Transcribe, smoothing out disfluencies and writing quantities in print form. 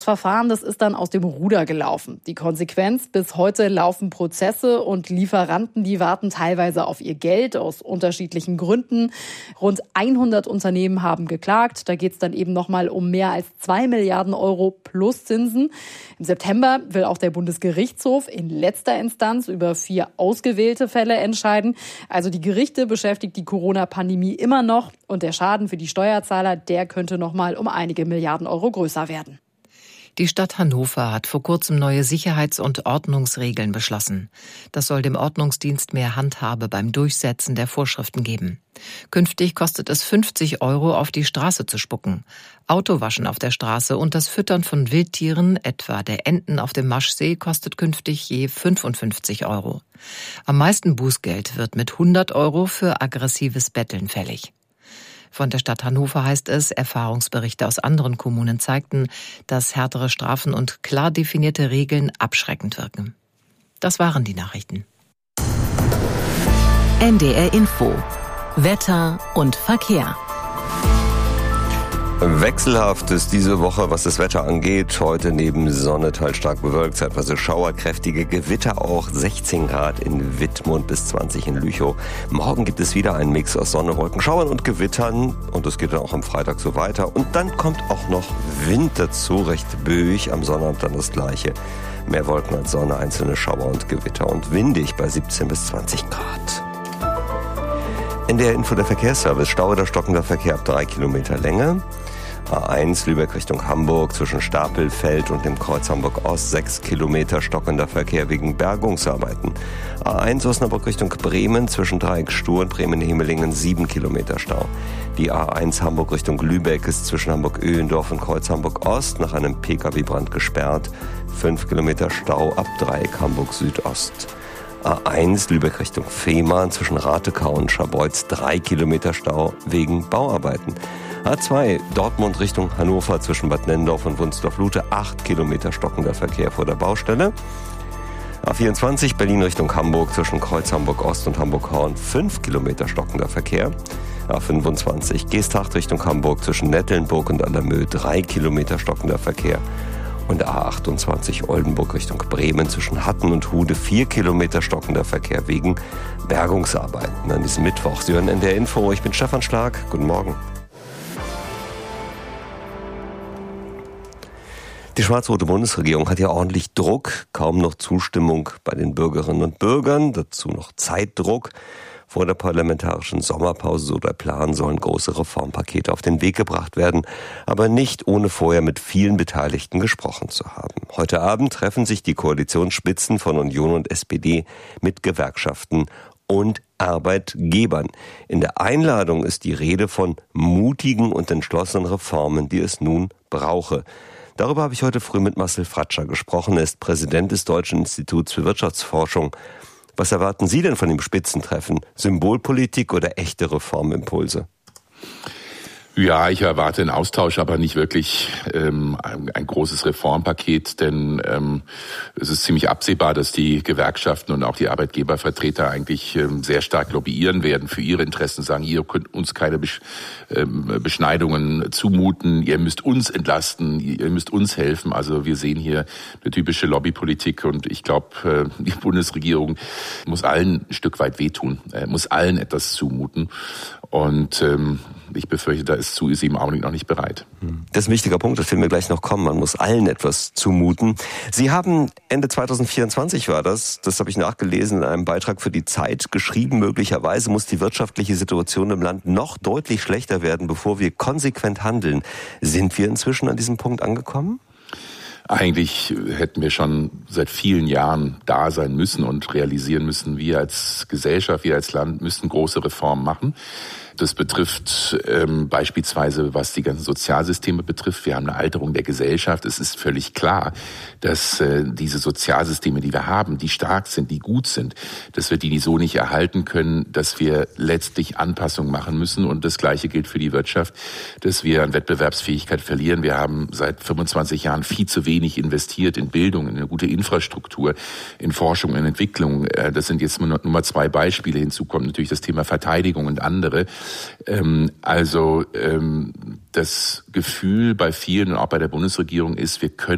Verfahren, das ist dann aus dem Ruder gelaufen. Die Konsequenz: bis heute laufen Prozesse und Lieferanten, die warten teilweise auf ihr Geld aus unterschiedlichen Gründen. Rund 100 Unternehmen haben geklagt. Da geht es dann eben nochmal um mehr als 2 Milliarden Euro plus Zinsen. Im September will auch der Bundesgerichtshof in letzter Instanz über 4 ausgewählte Fälle entscheiden. Also die Gerichte beschäftigt die Corona-Pandemie immer noch und der Schaden für die Steuerzahler, der könnte nochmal um einige Milliarden Euro größer werden. Die Stadt Hannover hat vor kurzem neue Sicherheits- und Ordnungsregeln beschlossen. Das soll dem Ordnungsdienst mehr Handhabe beim Durchsetzen der Vorschriften geben. Künftig kostet es 50 € auf die Straße zu spucken. Autowaschen auf der Straße und das Füttern von Wildtieren, etwa der Enten auf dem Maschsee, kostet künftig je 55 €. Am meisten Bußgeld wird mit 100 € für aggressives Betteln fällig. Von der Stadt Hannover heißt es, Erfahrungsberichte aus anderen Kommunen zeigten, dass härtere Strafen und klar definierte Regeln abschreckend wirken. Das waren die Nachrichten. NDR Info. Wetter und Verkehr. Wechselhaft ist diese Woche, was das Wetter angeht. Heute neben Sonne teils stark bewölkt, zeitweise Schauer, kräftige Gewitter auch. 16 Grad in Wittmund bis 20 in Lüchow. Morgen gibt es wieder einen Mix aus Sonne, Wolken, Schauern und Gewittern. Und es geht dann auch am Freitag so weiter. Und dann kommt auch noch Wind dazu, recht böig. Am Sonnabend dann das Gleiche. Mehr Wolken als Sonne, einzelne Schauer und Gewitter. Und windig bei 17 bis 20 Grad. In der Info der Verkehrsservice. Stau oder stockender Verkehr ab 3 Kilometer Länge. A1 Lübeck Richtung Hamburg zwischen Stapelfeld und dem Kreuz Hamburg-Ost 6 Kilometer stockender Verkehr wegen Bergungsarbeiten. A1 Osnabrück Richtung Bremen zwischen Dreieck Stur und Bremen-Hemelingen 7 Kilometer Stau. Die A1 Hamburg Richtung Lübeck ist zwischen Hamburg-Öhendorf und Kreuz Hamburg-Ost nach einem Pkw-Brand gesperrt. 5 Kilometer Stau ab Dreieck Hamburg-Südost. A1 Lübeck Richtung Fehmarn zwischen Ratekau und Scharbeutz 3 Kilometer Stau wegen Bauarbeiten. A2 Dortmund Richtung Hannover zwischen Bad Nenndorf und Wunsdorf-Lute 8 Kilometer stockender Verkehr vor der Baustelle. A24 Berlin Richtung Hamburg zwischen Kreuz Hamburg-Ost und Hamburg-Horn 5 Kilometer stockender Verkehr. A25 Geesthacht Richtung Hamburg zwischen Nettelnburg und Allermö 3 Kilometer stockender Verkehr. Und A28 Oldenburg Richtung Bremen zwischen Hatten und Hude 4 Kilometer stockender Verkehr wegen Bergungsarbeiten an diesem Mittwoch. Sie hören in der Info, ich bin Stefan Schlag. Guten Morgen. Die schwarz-rote Bundesregierung hat ja ordentlich Druck, kaum noch Zustimmung bei den Bürgerinnen und Bürgern, dazu noch Zeitdruck. Vor der parlamentarischen Sommerpause, so der Plan, sollen große Reformpakete auf den Weg gebracht werden, aber nicht ohne vorher mit vielen Beteiligten gesprochen zu haben. Heute Abend treffen sich die Koalitionsspitzen von Union und SPD mit Gewerkschaften und Arbeitgebern. In der Einladung ist die Rede von mutigen und entschlossenen Reformen, die es nun brauche. Darüber habe ich heute früh mit Marcel Fratscher gesprochen. Er ist Präsident des Deutschen Instituts für Wirtschaftsforschung. Was erwarten Sie denn von dem Spitzentreffen? Symbolpolitik oder echte Reformimpulse? Ja, ich erwarte einen Austausch, aber nicht wirklich ein großes Reformpaket, denn es ist ziemlich absehbar, dass die Gewerkschaften und auch die Arbeitgebervertreter eigentlich sehr stark lobbyieren werden für ihre Interessen, sagen, ihr könnt uns keine Beschneidungen zumuten, ihr müsst uns entlasten, ihr müsst uns helfen. Also wir sehen hier eine typische Lobbypolitik und ich glaube, die Bundesregierung muss allen ein Stück weit wehtun, muss allen etwas zumuten und ich befürchte, dazu ist sie im Augenblick noch nicht bereit. Das ist ein wichtiger Punkt, das werden wir gleich noch kommen. Man muss allen etwas zumuten. Sie haben Ende 2024 war das habe ich nachgelesen, in einem Beitrag für die Zeit geschrieben, möglicherweise muss die wirtschaftliche Situation im Land noch deutlich schlechter werden, bevor wir konsequent handeln. Sind wir inzwischen an diesem Punkt angekommen? Eigentlich hätten wir schon seit vielen Jahren da sein müssen und realisieren müssen, wir als Gesellschaft, wir als Land müssen große Reformen machen. Das betrifft beispielsweise, was die ganzen Sozialsysteme betrifft. Wir haben eine Alterung der Gesellschaft. Es ist völlig klar, dass diese Sozialsysteme, die wir haben, die stark sind, die gut sind, dass wir die so nicht erhalten können, dass wir letztlich Anpassungen machen müssen. Und das Gleiche gilt für die Wirtschaft, dass wir an Wettbewerbsfähigkeit verlieren. Wir haben seit 25 Jahren viel zu wenig investiert in Bildung, in eine gute Infrastruktur, in Forschung, in Entwicklung. Das sind jetzt nur mal 2 Beispiele. Hinzu kommt natürlich das Thema Verteidigung und andere. Das Gefühl bei vielen und auch bei der Bundesregierung ist, wir können